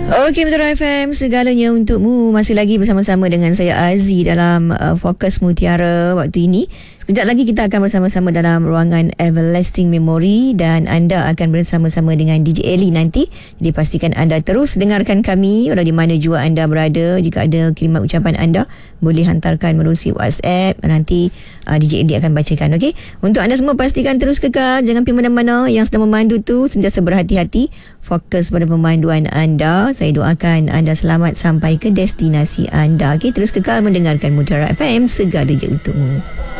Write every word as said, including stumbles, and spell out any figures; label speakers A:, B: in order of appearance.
A: Okey, Mutiara F M, segalanya untukmu. Masih lagi bersama-sama dengan saya Aziz dalam uh, Fokus Mutiara waktu ini. Sekejap lagi kita akan bersama-sama dalam ruangan Everlasting Memory dan anda akan bersama-sama dengan D J Ellie nanti. Jadi pastikan anda terus dengarkan kami walau di mana jua anda berada. Jika ada kiriman ucapan anda, boleh hantarkan melalui WhatsApp. Nanti uh, D J Ellie akan bacakan. Okey. Untuk anda semua pastikan terus kekal, jangan pergi mana-mana. Yang sedang memandu tu sentiasa berhati-hati, fokus pada pemanduan anda. Saya doakan anda selamat sampai ke destinasi anda. Okey, terus kekal mendengarkan Mutiara F M, segalanya untukmu.